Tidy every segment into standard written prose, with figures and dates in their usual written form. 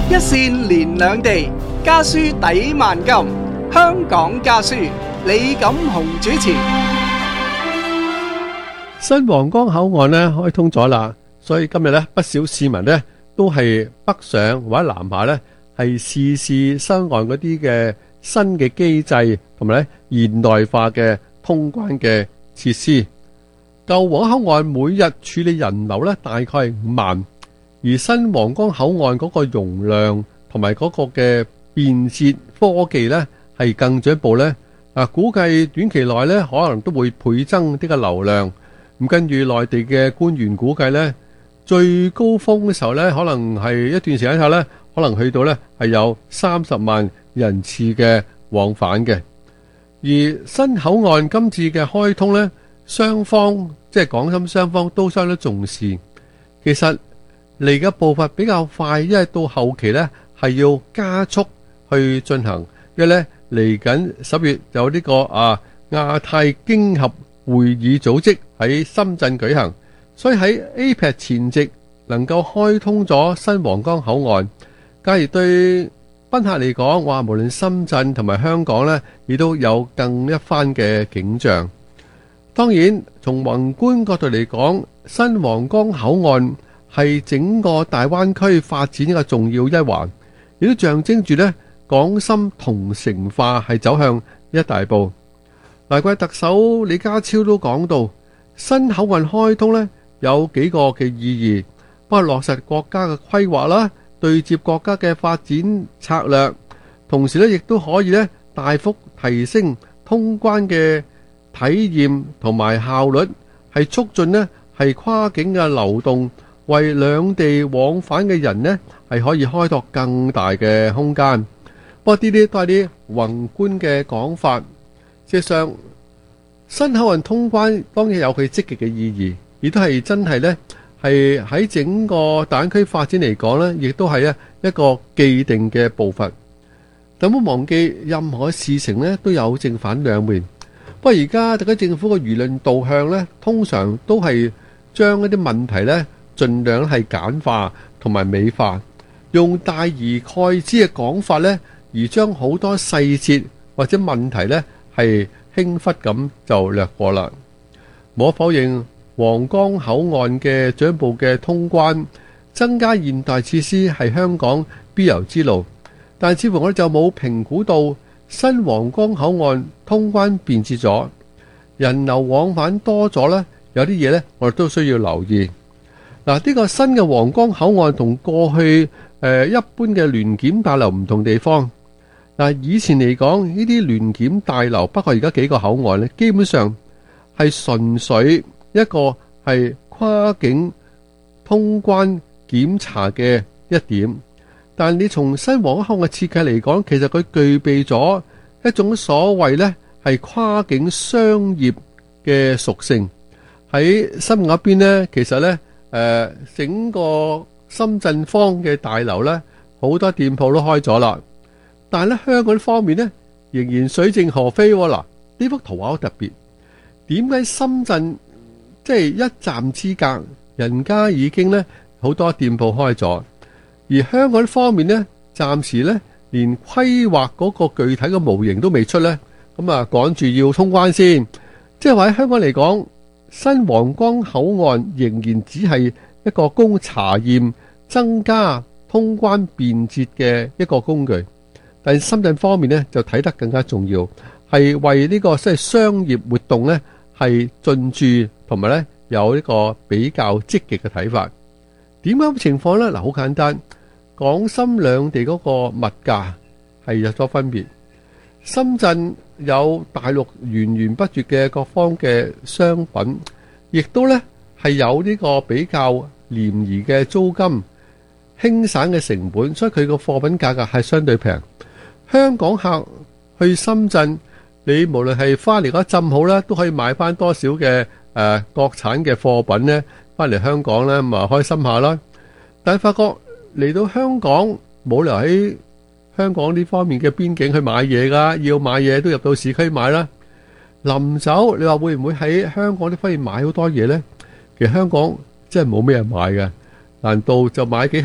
一線連兩地，家書抵萬金。香港家書，李錦雄主持。 新皇崗口岸呢開通咗啦，所以今日呢不少市民呢都係北上或者南下呢係試試新岸嗰啲嘅新嘅機制同埋呢現代化嘅通關嘅設施。舊皇崗口岸每日處理人流呢大概係5萬，而新皇崗口岸嗰個容量同埋嗰個嘅便捷科技呢係更進一步呢。估計短期內呢可能都會倍增呢個流量。咁跟住內地嘅官員估計呢，最高峰嘅時候呢，可能係一段時間後呢，可能去到呢係有30萬人次嘅往返嘅。而新口岸今次嘅開通呢，雙方即係港深雙方都相當重視。其實嚟嘅步伐比較快，因為到後期呢係要加速去進行，因為呢嚟緊10月有呢個亞太經合會議組織喺深圳舉行，所以喺 APEC 前夕能夠開通咗新皇崗口岸，假如對賓客嚟講，話無論深圳同埋香港呢，亦都有更一番嘅景象。當然，從宏觀角度嚟講，新皇崗口岸係整個大灣區發展一個重要一環，亦都象徵住呢港深同城化係走向一大步。難怪特首李家超都講到，新口岸開通呢有幾個嘅意義，包括落實國家嘅規劃啦，對接國家嘅發展策略，同時呢亦都可以呢大幅提升通關嘅體驗同埋效率，係促進呢係跨境嘅流動，為兩地往返嘅人呢係可以開拓更大嘅空間。不過呢啲都係啲宏觀嘅講法。事實上，新口岸通關當然有佢積極嘅意義，亦都係真係呢係喺整個大灣區發展嚟講呢，亦都係一個既定嘅步伐。但唔好忘記，任何事情呢都有正反兩面。不過而家特區政府嘅輿論導向呢，通常都係將一啲問題呢盡量係簡化同埋美化，用大而概之嘅講法呢，而將好多細節或者問題呢係輕忽咁就略過啦。無可否認，皇崗口岸嘅進一步嘅通關，增加現代設施係香港必由之路。但似乎我哋就冇評估到新皇崗口岸通關便捷咗，人流往返多咗呢，有啲嘢呢我哋都需要留意。嗱，呢個新嘅皇崗口岸同過去一般嘅聯檢大樓唔同地方。嗱，以前嚟講，呢啲聯檢大樓，包括而家幾個口岸呢，基本上係純粹一個係跨境通關檢查嘅一點。但你從新皇崗口岸嘅設計嚟講，其實佢具備咗一種所謂呢係跨境商業嘅屬性。喺深圳嗰邊呢，其實呢整個深圳方嘅大樓呢，好多店鋪都開咗啦。但係咧，香港方面呢，仍然水靜河飛。嗱，呢幅圖畫好特別。點解深圳即係一站之隔，人家已經呢好多店鋪開咗，而香港方面呢，暫時呢連規劃嗰個具體嘅模型都未出呢，咁啊趕住要通關先。即係話喺香港嚟講，新皇崗口岸仍然只係一個供查驗、增加通關便捷嘅一個工具。但深圳方面呢，就睇得更加重要，係為呢個即係商業活動呢係進駐，同埋呢有呢個比較積極嘅睇法。點解咁情況呢？嗱，好簡單，港深兩地嗰個物價係有咗分別。深圳有大陸源源不絕嘅各方嘅商品，亦都呢係有呢個比較廉宜嘅租金、輕省嘅成本，所以佢個貨品價格係相對平。香港客去深圳，你無論係翻嚟嗰浸好啦，都可以買翻多少嘅國產嘅貨品呢，翻嚟香港呢，咁啊開心下啦。但係發覺嚟到香港冇理由喺香港呢方面嘅邊境去買嘢噶，要買嘢都入到市區買啦。臨走你話會唔會喺香港呢方面買好多嘢呢？其實香港真係冇咩人買嘅，難道就買幾盒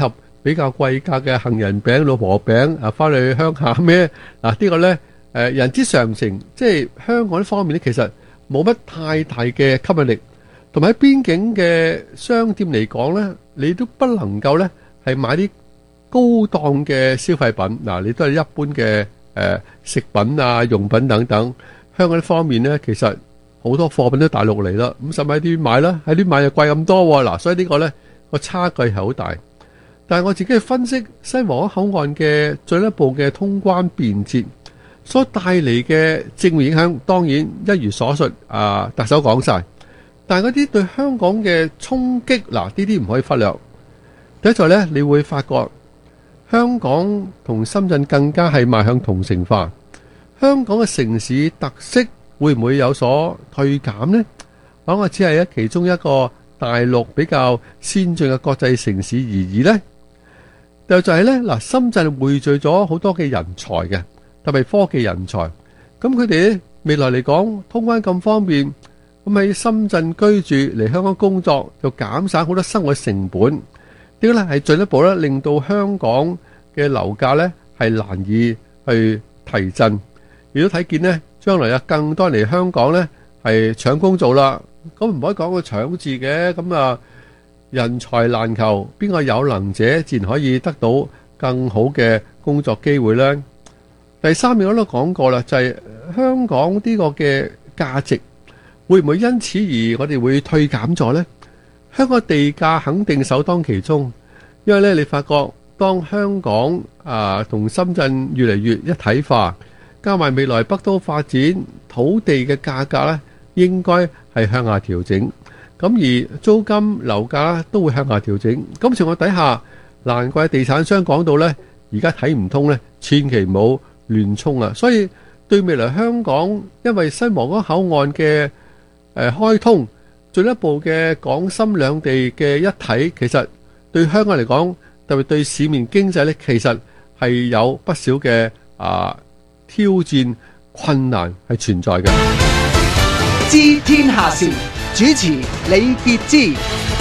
比較貴價嘅杏仁餅、老婆餅啊，翻去鄉下咩？呢個呢，人之常情，即係香港呢方面呢，其實冇乜太大嘅吸引力。同埋喺邊境嘅商店嚟講呢，你都不能夠呢係買啲高檔嘅消費品。你都係一般嘅食品啊、用品等等。香港呢方面呢，其實好多貨品都大陸嚟啦，咁使咪喺啲買啦？喺啲買又貴咁多喎。所以呢個呢個差距係好大。但係我自己去分析西皇崗口岸嘅進一步嘅通關便捷所帶嚟嘅正面影響，當然一如所述特首講晒。但係嗰啲對香港嘅衝擊，呢啲唔可以忽略。第一就係呢，你會發覺香港同深圳更加係邁向同城化。香港嘅城市特色會唔會有所退減呢？我只係其中一個大陸比較先進嘅國際城市而已呢。就係呢，深圳匯聚咗好多嘅人才嘅，特別科技人才。咁佢哋未來嚟講，通關咁方便。咁喺深圳居住嚟香港工作，就減省好多生活成本。呢個咧係進一步咧令到香港嘅樓價咧係難以去提振。亦都睇見呢，將來有更多人嚟香港咧係搶工做啦。咁唔可以講個搶字嘅，咁人才難求，邊個有能者自然可以得到更好嘅工作機會咧。第三點我都講過啦，就係香港呢個嘅價值。會唔會因此而我哋會退減咗呢？香港地價肯定首當其衝，因為咧你發覺當香港同深圳越嚟越一體化，加埋未來北都發展，土地嘅價格咧應該係向下調整，咁而租金樓價都會向下調整。咁情況底下，難怪地產商講到呢，而家睇唔通呢，千祈唔好亂衝啊！所以對未來香港，因為西皇崗口岸嘅開通，進一步嘅港深兩地嘅一體，其實對香港嚟講，特別對市面經濟咧，其實係有不少嘅挑戰困難係存在嘅。 知天下事，主持李傑之。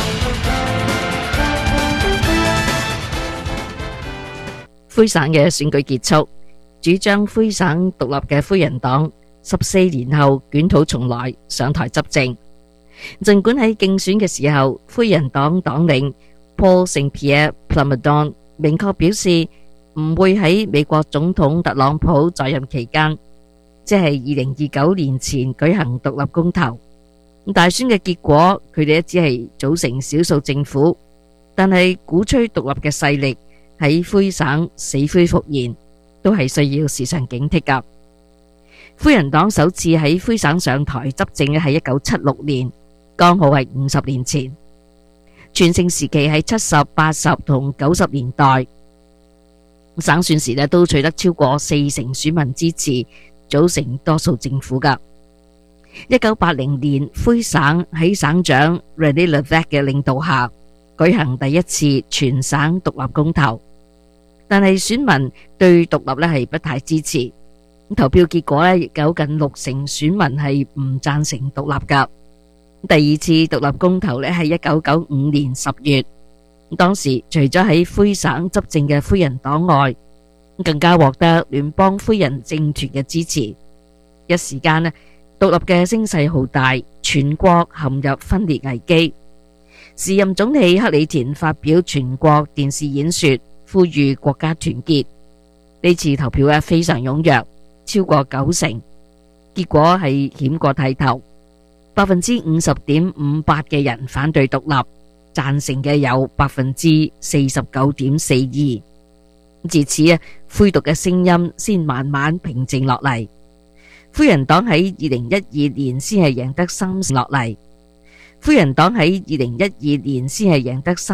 魁省嘅選舉結束，主張魁省獨立嘅魁人黨14年後捲土重來上台執政。儘管喺競選嘅時候，魁人黨黨領 Paul Saint-Pierre Plamondon 明確表示唔會喺美國總統特朗普在任期間，即係2029年前舉行獨立公投。大選嘅結果，佢哋只係組成少數政府，但係鼓吹獨立嘅勢力喺魁省死灰復燃，都係需要時常警惕㗎。魁人黨首次喺魁省上台執政嘅係1976年，剛好係50年前。全盛時期喺70、80同90年代，省選時都取得超過40%選民支持，組成多數政府㗎。1980年，魁省喺省長 René Lévesque 嘅領導下舉行第一次全省獨立公投，但係選民對獨立係不太支持。投票結果亦有近60%選民係唔贊成獨立㗎。第二次獨立公投係1995年10月，當時除咗喺魁省執政嘅魁人黨外，更加獲得聯邦魁人政團嘅支持。一時間獨立嘅聲勢浩大，全國陷入分裂危機。時任總理克里田發表全國電視演說，呼籲國家團結。呢次投票非常踴躍，超過90%，結果係險過剃頭。50.58% 嘅人反對獨立，贊成嘅有 49.42%。自此魁獨嘅聲音先慢慢平靜落嚟。魁人黨喺2012年先係贏得3%落嚟。魁人黨喺2012年先係贏得3%